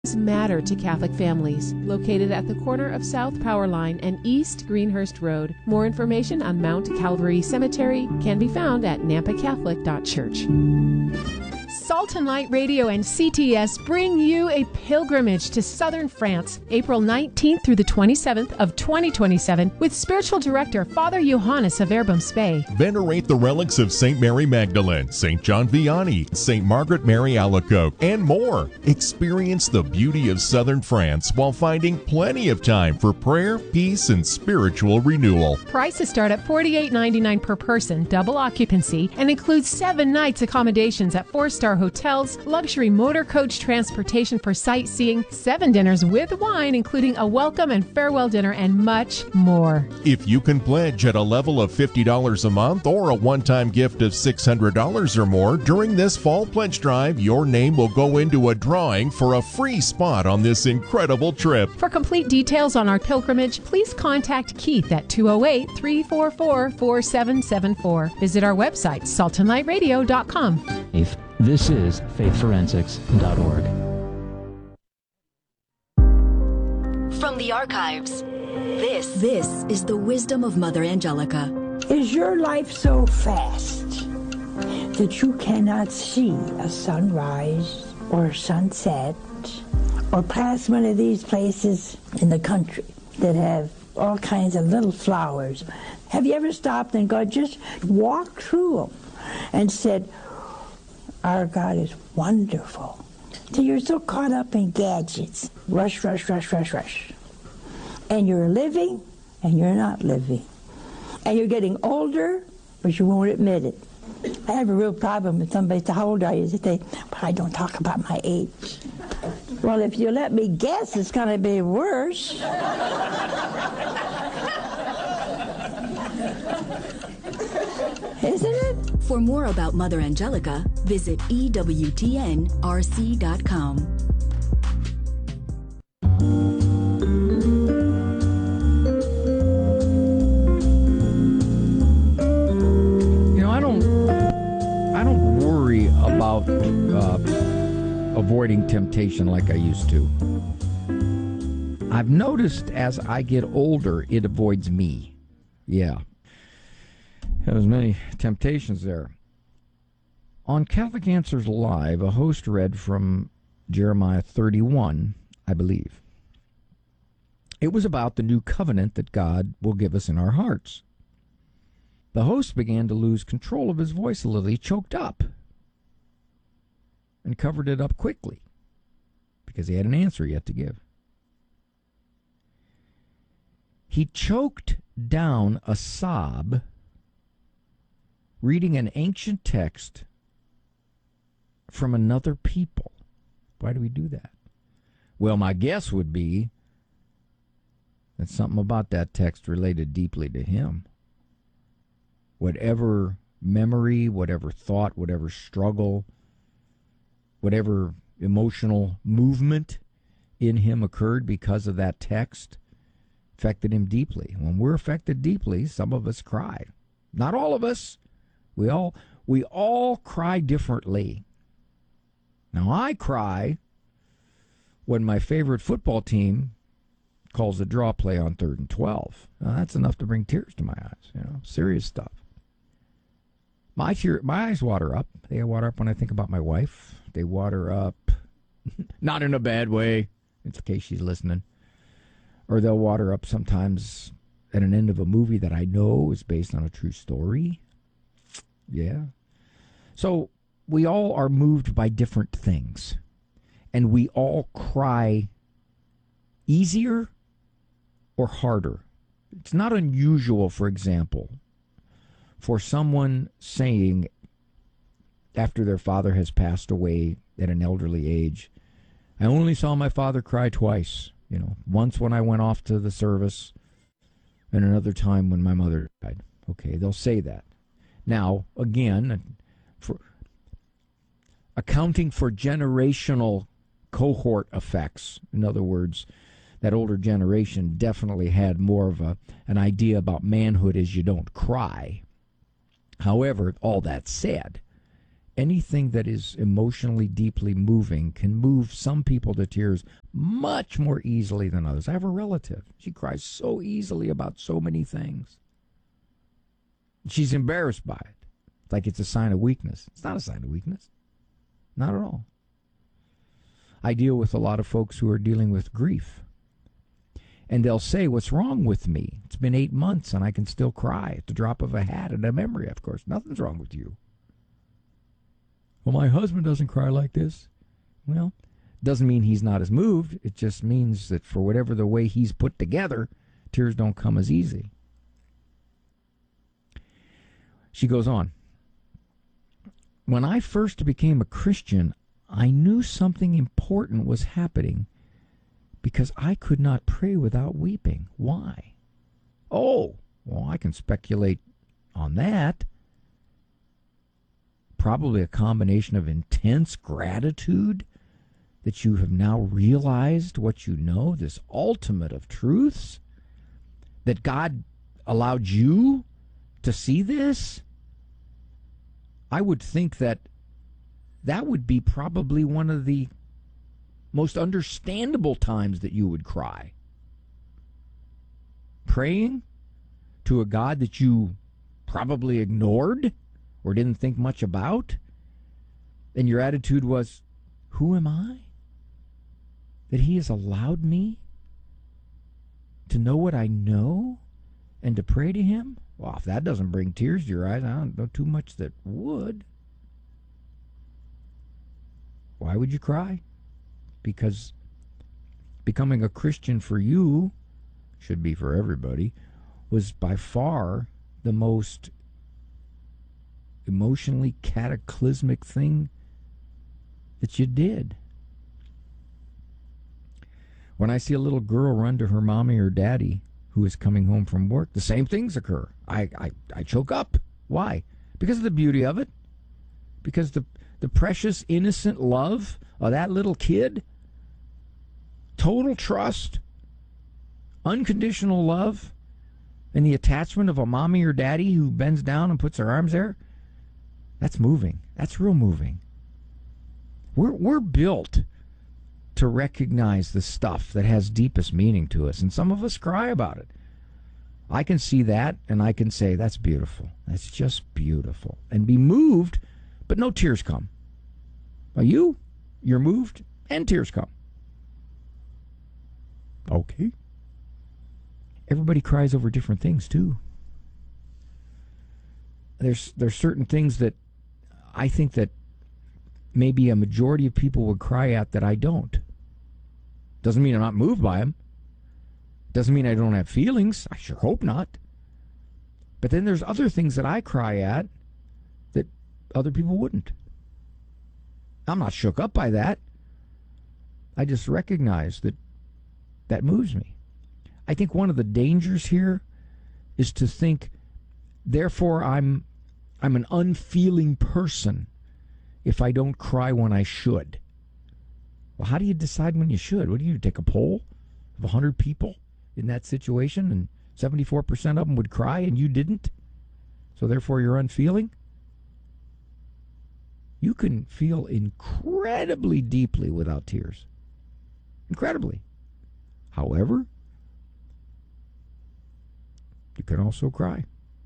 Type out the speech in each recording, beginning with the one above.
Matter to Catholic families, located at the corner of South Power Line and East Greenhurst Road. More information on Mount Calvary Cemetery can be found at nampacatholic.church. Salt and Light Radio and CTS bring you a pilgrimage to southern France, April 19th through the 27th of 2027, with spiritual director Father Johannes of Verbum Spey. Venerate the relics of St. Mary Magdalene, St. John Vianney, St. Margaret Mary Alacoque, and more. Experience the beauty of southern France while finding plenty of time for prayer, peace, and spiritual renewal. Prices start at $48.99 per person, double occupancy, and includes 7 nights accommodations at 4-star hotels, luxury motor coach transportation for sightseeing, 7 dinners with wine, including a welcome and farewell dinner, and much more. If you can pledge at a level of $50 a month or a one-time gift of $600 or more during this fall pledge drive, your name will go into a drawing for a free spot on this incredible trip. For complete details on our pilgrimage, please contact Keith at 208-344-4774. Visit our website, saltandlightradio.com. This is faithforensics.org. From the archives, this is the wisdom of Mother Angelica. Is your life so fast that you cannot see a sunrise or a sunset or pass one of these places in the country that have all kinds of little flowers? Have you ever stopped and just walked through them and said, our God is wonderful? So you're so caught up in gadgets. Rush, rush, rush, rush, rush. And you're living, and you're not living. And you're getting older, but you won't admit it. I have a real problem with somebody say, how old are you? They say, but I don't talk about my age. Well, if you let me guess, it's going to be worse. Isn't it? For more about Mother Angelica, visit EWTNRC.com. You know, I don't worry about avoiding temptation like I used to. I've noticed as I get older, it avoids me. Yeah. There's many temptations there. On Catholic Answers Live, a host read from Jeremiah 31, I believe. It was about the new covenant that God will give us in our hearts. The host began to lose control of his voice a little. He choked up and covered it up quickly because he had an answer yet to give. He choked down a sob reading an ancient text from another people. Why do we do that? Well, my guess would be that something about that text related deeply to him. Whatever memory, whatever thought, whatever struggle, whatever emotional movement in him occurred because of that text affected him deeply. When we're affected deeply, some of us cry. Not all of us. We all cry differently. Now, I cry when my favorite football team calls a draw play on 3rd and 12. Now, that's enough to bring tears to my eyes. Serious stuff. My eyes water up. They water up when I think about my wife. They water up, not in a bad way, in case she's listening. Or they'll water up sometimes at an end of a movie that I know is based on a true story. Yeah. So we all are moved by different things. And we all cry easier or harder. It's not unusual, for example, for someone saying after their father has passed away at an elderly age, I only saw my father cry twice. Once when I went off to the service and another time when my mother died. Okay, they'll say that. Now, again, for accounting for generational cohort effects, in other words, that older generation definitely had more of an idea about manhood as you don't cry. However, all that said, anything that is emotionally deeply moving can move some people to tears much more easily than others. I have a relative. She cries so easily about so many things. She's embarrassed by it. Like it's a sign of weakness. It's not a sign of weakness. Not at all. I deal with a lot of folks who are dealing with grief. And they'll say, what's wrong with me? It's been 8 months and I can still cry at the drop of a hat and a memory. Of course, nothing's wrong with you. Well, my husband doesn't cry like this. Well, doesn't mean he's not as moved. It just means that for whatever the way he's put together, tears don't come as easy. She goes on. When I first became a Christian, I knew something important was happening because I could not pray without weeping. Why? Oh, well, I can speculate on that. Probably a combination of intense gratitude that you have now realized what you know, this ultimate of truths, that God allowed you to see this. I would think that that would be probably one of the most understandable times that you would cry. Praying to a God that you probably ignored or didn't think much about, and your attitude was, who am I? That he has allowed me to know what I know and to pray to him? Well, if that doesn't bring tears to your eyes, I don't know too much that would. Why would you cry? Because becoming a Christian for you, should be for everybody, was by far the most emotionally cataclysmic thing that you did. When I see a little girl run to her mommy or daddy who is coming home from work, the same things occur. I choke up. Why? Because of the beauty of it. Because the precious, innocent love of that little kid, total trust, unconditional love, and the attachment of a mommy or daddy who bends down and puts their arms there, that's moving. That's real moving. We're built to recognize the stuff that has deepest meaning to us, and some of us cry about it. I can see that, and I can say, that's beautiful. That's just beautiful. And be moved, but no tears come. Now you're moved, and tears come. Okay. Everybody cries over different things, too. There's certain things that I think that maybe a majority of people would cry at that I don't. Doesn't mean I'm not moved by them. Doesn't mean I don't have feelings. I sure hope not. But then there's other things that I cry at that other people wouldn't. I'm not shook up by that. I just recognize that that moves me. I think one of the dangers here is to think, therefore I'm an unfeeling person if I don't cry when I should. Well, how do you decide when you should? What do you take a poll of 100 people in that situation, and 74% of them would cry and you didn't? So therefore you're unfeeling? You can feel incredibly deeply without tears. Incredibly. However, you can also cry.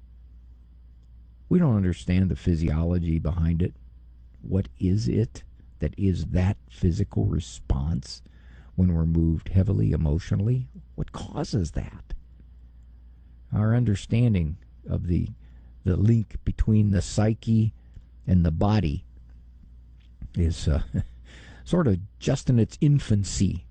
We don't understand the physiology behind it. What is it that is that physical response when we're moved heavily emotionally? What causes that? Our understanding of the link between the psyche and the body is sort of just in its infancy.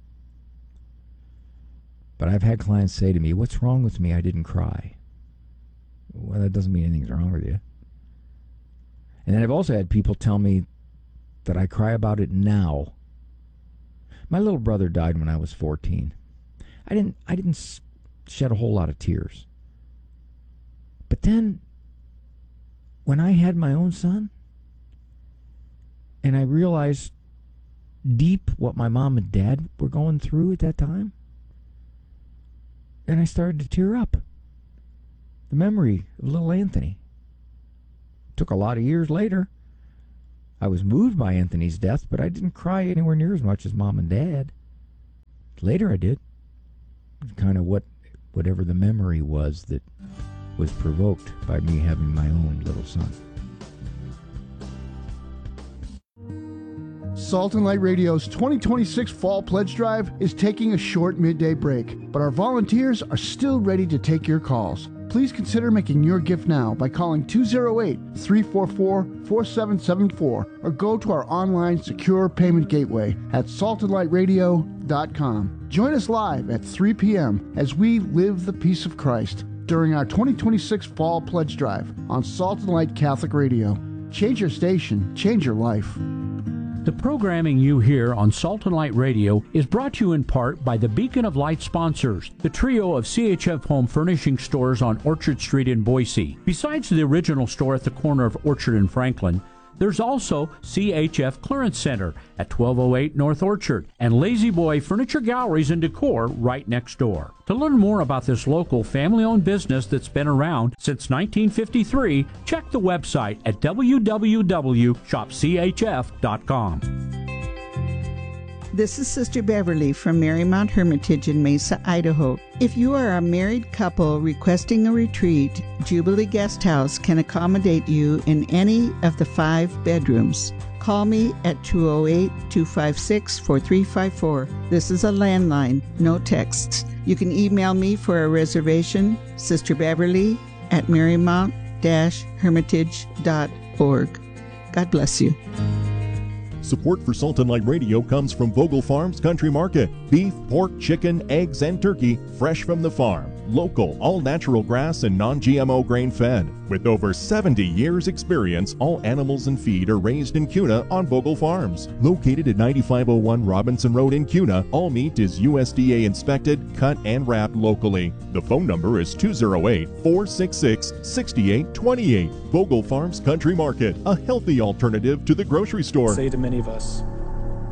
But I've had clients say to me, what's wrong with me? I didn't cry. Well, that doesn't mean anything's wrong with you. And then I've also had people tell me that I cry about it now. My little brother died when I was 14. I didn't shed a whole lot of tears. But then, when I had my own son, and I realized deep what my mom and dad were going through at that time, and I started to tear up. The memory of little Anthony. Took a lot of years later. I was moved by Anthony's death, but I didn't cry anywhere near as much as Mom and Dad. Later I did. Kind of whatever the memory was that was provoked by me having my own little son. Salt and Light Radio's 2026 Fall Pledge Drive is taking a short midday break, but our volunteers are still ready to take your calls. Please consider making your gift now by calling 208-344-4774 or go to our online secure payment gateway at saltandlightradio.com. Join us live at 3 p.m. as we live the peace of Christ during our 2026 Fall Pledge Drive on Salt and Light Catholic Radio. Change your station, change your life. The programming you hear on Salt and Light Radio is brought to you in part by the Beacon of Light sponsors, the trio of CHF Home Furnishing stores on Orchard Street in Boise. Besides the original store at the corner of Orchard and Franklin, there's also CHF Clearance Center at 1208 North Orchard and Lazy Boy Furniture Galleries and Decor right next door. To learn more about this local family-owned business that's been around since 1953, check the website at www.shopchf.com. This is Sister Beverly from Marymount Hermitage in Mesa, Idaho. If you are a married couple requesting a retreat, Jubilee Guest House can accommodate you in any of the 5 bedrooms. Call me at 208-256-4354. This is a landline, no texts. You can email me for a reservation, sisterbeverly@marymount-hermitage.org. God bless you. Support for Salt and Light Radio comes from Vogel Farms Country Market. Beef, pork, chicken, eggs, and turkey, fresh from the farm. Local, all-natural grass and non-GMO grain-fed. With over 70 years' experience, all animals and feed are raised in Kuna on Vogel Farms. Located at 9501 Robinson Road in Kuna, all meat is USDA inspected, cut, and wrapped locally. The phone number is 208-466-6828. Vogel Farms Country Market, a healthy alternative to the grocery store. Say to many of us,